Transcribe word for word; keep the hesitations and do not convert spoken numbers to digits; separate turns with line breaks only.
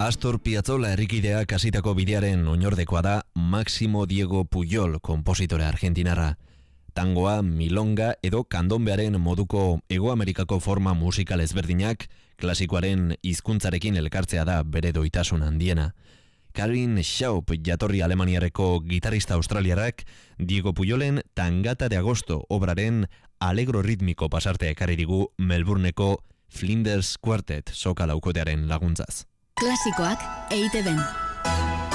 Astor Piazzolla herrikideak hasitako bidearen oinordekoa da Máximo Diego Pujol, konpositore argentinarra. Tangoa, milonga edo kandombearen moduko Hego-Amerikako forma musikal ezberdinak klasikoaren hizkuntzarekin elkartzea da bere doitasun handiena. Karin Schaup jatorri alemaniarreko gitarrista australiarrak Diego Pujolen Tangata de Agosto obraren alegro ritmiko pasartea ekarri digu Melbourneko Flinders Quartet soka laukotearen laguntzaz.
Klasikoak E I Te Ben.